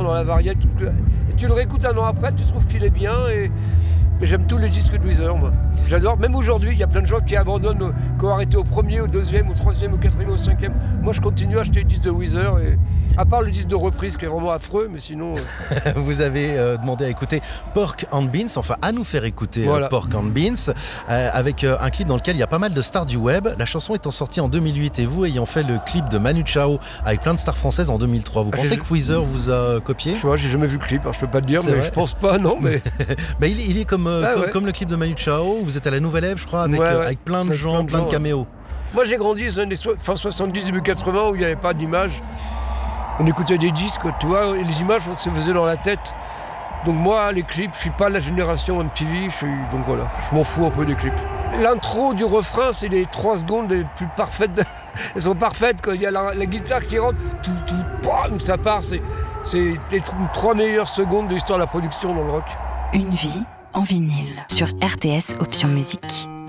dans la variette. Et tu le réécoutes un an après, tu trouves qu'il est bien. Et j'aime tous les disques de Weezer, moi. J'adore. Même aujourd'hui, il y a plein de gens qui abandonnent, qui ont arrêté au premier, au deuxième, au troisième, au quatrième, au cinquième. Moi, je continue à acheter les disques de Weezer. Et à part le disque de reprise qui est vraiment affreux, mais sinon... Vous avez demandé à écouter Pork and Beans, enfin à nous faire écouter Pork and Beans, avec un clip dans lequel il y a pas mal de stars du web. La chanson étant sortie en 2008 et vous ayant fait le clip de Manu Chao avec plein de stars françaises en 2003. Vous pensez que Weezer vous a copié ? Je sais pas, j'ai jamais vu le clip, alors je peux pas te dire, mais je pense pas, non. Mais il est comme le clip de Manu Chao. Vous êtes à la Nouvelle Ève, je crois, avec plein de gens, plein de caméos. Moi, j'ai grandi dans les années fin 70, début 80, où il n'y avait pas d'image. On écoutait des disques, tu vois, et les images, on se faisait dans la tête. Donc moi, les clips, je suis pas de la génération MTV, donc voilà, je m'en fous un peu des clips. L'intro du refrain, c'est les 3 secondes les plus parfaites. Elles sont parfaites quand il y a la guitare qui rentre, bam, ça part. C'est les 3 meilleures secondes de l'histoire de la production dans le rock. Une vie en vinyle sur RTS Option Musique.